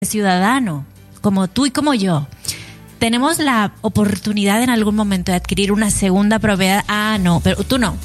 ciudadano, como tú y como yo, tenemos la oportunidad en algún momento de adquirir una segunda propiedad. Ah, no, pero tú no.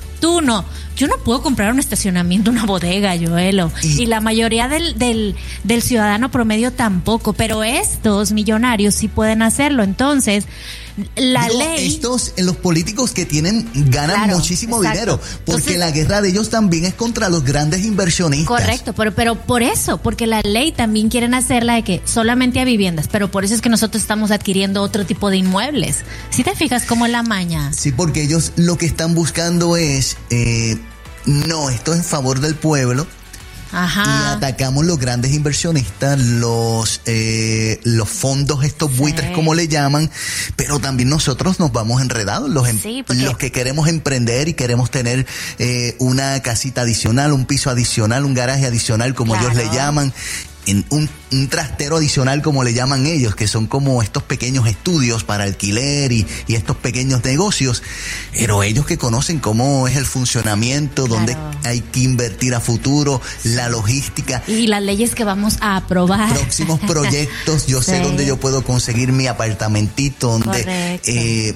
Yo no puedo comprar un estacionamiento, una bodega, Joelo. Y la mayoría del ciudadano promedio tampoco. Pero estos millonarios sí pueden hacerlo. Entonces, ley... Los políticos que ganan muchísimo dinero. Porque entonces, la guerra de ellos también es contra los grandes inversionistas. Correcto, pero por eso, porque la ley también quieren hacerla de que solamente a viviendas. Pero por eso es que nosotros estamos adquiriendo otro tipo de inmuebles. ¿Sí te fijas cómo es la maña? Sí, porque ellos lo que están buscando es... no, esto es en favor del pueblo. Ajá. Y atacamos los grandes inversionistas, los fondos, estos buitres, como le llaman, pero también nosotros nos vamos enredados, los que queremos emprender y queremos tener una casita adicional, un piso adicional, un garaje adicional, como ellos le llaman. En un trastero adicional, como le llaman ellos, que son como estos pequeños estudios para alquiler y estos pequeños negocios, pero ellos que conocen cómo es el funcionamiento, dónde hay que invertir a futuro, la logística. Y las leyes que vamos a aprobar. Próximos proyectos, yo sé dónde yo puedo conseguir mi apartamentito, donde...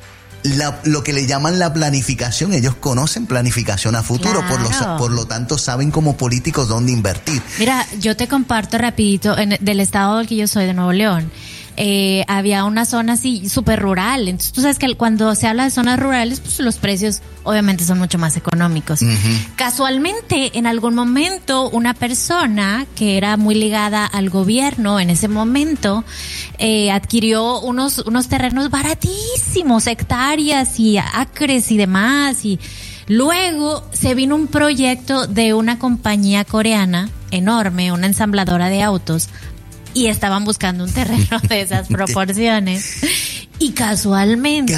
lo que le llaman la planificación, ellos conocen planificación a futuro, por lo tanto saben como políticos dónde invertir. Mira, yo te comparto rapidito, del estado del que yo soy, de Nuevo León, había una zona así súper rural. Entonces tú sabes que cuando se habla de zonas rurales, pues los precios obviamente son mucho más económicos. Casualmente, en algún momento, una persona que era muy ligada al gobierno en ese momento adquirió unos terrenos baratísimos, hectáreas y acres y demás, y luego se vino un proyecto de una compañía coreana enorme, una ensambladora de autos, y estaban buscando un terreno de esas proporciones. Y casualmente,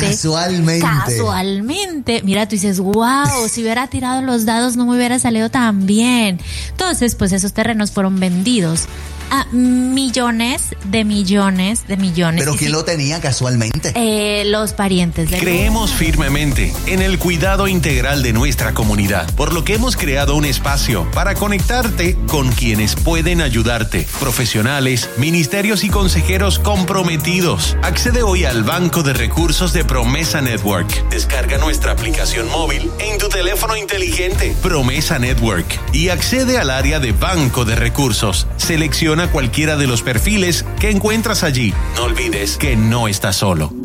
mira, tú dices, wow, si hubiera tirado los dados no me hubiera salido tan bien. Entonces, pues esos terrenos fueron vendidos a millones de millones. ¿Pero quién lo tenía casualmente? Los parientes de... Creemos firmemente en el cuidado integral de nuestra comunidad, por lo que hemos creado un espacio para conectarte con quienes pueden ayudarte, profesionales, ministerios y consejeros comprometidos. Accede hoy al Banco de Recursos de Promesa Network. Descarga nuestra aplicación móvil en tu teléfono inteligente, Promesa Network, y accede al área de Banco de Recursos. Selecciona cualquiera de los perfiles que encuentras allí. No olvides que no estás solo.